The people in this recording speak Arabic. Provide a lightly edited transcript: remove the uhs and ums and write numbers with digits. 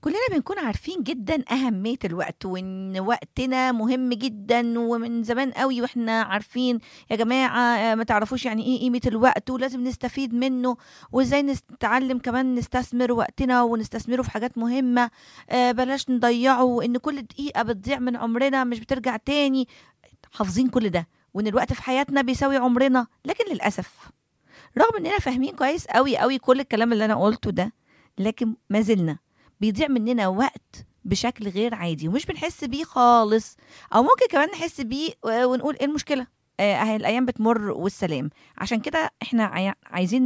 كلنا بنكون عارفين جدًا أهمية الوقت، وإن وقتنا مهم جدًا، ومن زمان أوي وإحنا عارفين يا جماعة ما تعرفوش يعني إيه قيمة الوقت، ولازم نستفيد منه، وإزاي نتعلم كمان نستثمر وقتنا ونستثمره في حاجات مهمة، بلاش نضيّعه، وإن كل دقيقة بتضيع من عمرنا مش بترجع تاني، حافظين كل ده، وإن الوقت في حياتنا بيساوي عمرنا، لكن للأسف رغم إننا فاهمين كويس أوي، أوي كل الكلام اللي أنا قُلته ده، لكن ما زلنا بيضيع مننا وقت بشكل غير عادي ومش بنحس بيه خالص، أو ممكن كمان نحس بيه ونقول إيه المشكلة؟ أهي الأيام بتمُر والسلام. عشان كده إحنا عايزين